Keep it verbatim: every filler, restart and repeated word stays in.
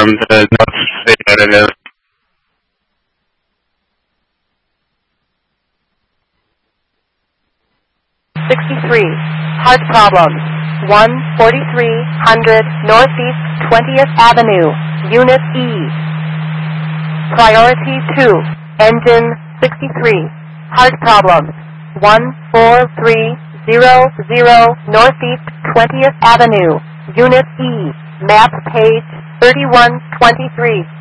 um, the notes say that it is. sixty-three. Heart problems. one forty-three hundred Northeast twentieth Avenue, Unit E. Priority two. Engine sixty-three. Heart problems. one four three zero zero Northeast twentieth Avenue, Unit E. Map page thirty-one twenty-three.